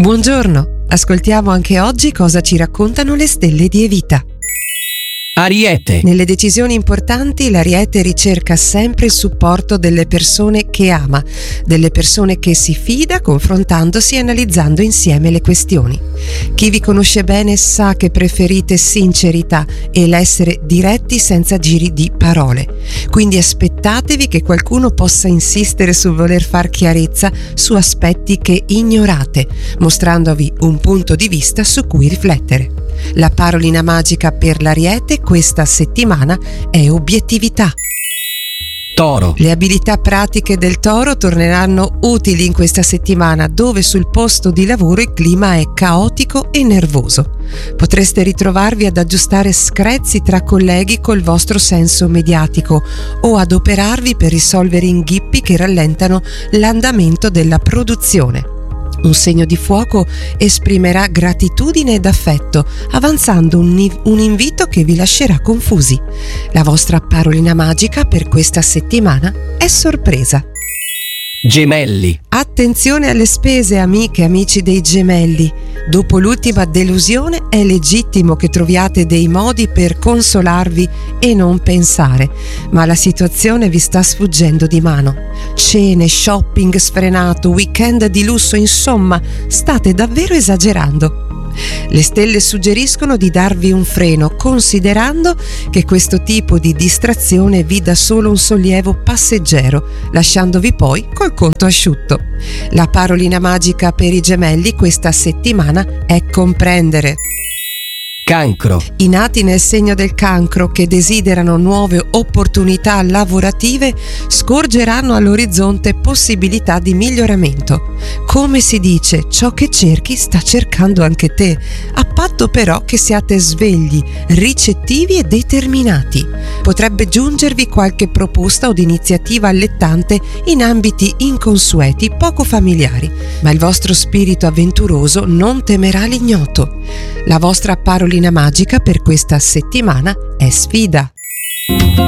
Buongiorno, ascoltiamo anche oggi cosa ci raccontano le stelle di Evita. Ariete. Nelle decisioni importanti l'Ariete ricerca sempre il supporto delle persone che ama, delle persone che si fida, confrontandosi e analizzando insieme le questioni. Chi vi conosce bene sa che preferite sincerità e l'essere diretti senza giri di parole. Quindi aspettatevi che qualcuno possa insistere sul voler far chiarezza su aspetti che ignorate, mostrandovi un punto di vista su cui riflettere. La parolina magica per l'Ariete questa settimana è obiettività. Toro. Le abilità pratiche del Toro torneranno utili in questa settimana, dove sul posto di lavoro il clima è caotico e nervoso. Potreste ritrovarvi ad aggiustare screzi tra colleghi col vostro senso mediatico o adoperarvi per risolvere inghippi che rallentano l'andamento della produzione. Un segno di fuoco esprimerà gratitudine ed affetto, avanzando un invito che vi lascerà confusi. La vostra parolina magica per questa settimana è sorpresa. Gemelli. Attenzione alle spese, amiche e amici dei Gemelli. Dopo l'ultima delusione è legittimo che troviate dei modi per consolarvi e non pensare, ma la situazione vi sta sfuggendo di mano. Cene, shopping sfrenato, weekend di lusso, insomma, state davvero esagerando. Le stelle suggeriscono di darvi un freno, considerando che questo tipo di distrazione vi dà solo un sollievo passeggero, lasciandovi poi col conto asciutto. La parolina magica per i Gemelli questa settimana è comprendere. Cancro. I nati nel segno del Cancro, che desiderano nuove opportunità lavorative, scorgeranno all'orizzonte possibilità di miglioramento. Come si dice, ciò che cerchi sta cercando anche te, a patto però che siate svegli, ricettivi e determinati. Potrebbe giungervi qualche proposta o iniziativa allettante in ambiti inconsueti, poco familiari, ma il vostro spirito avventuroso non temerà l'ignoto. La vostra parolina magica per questa settimana è sfida.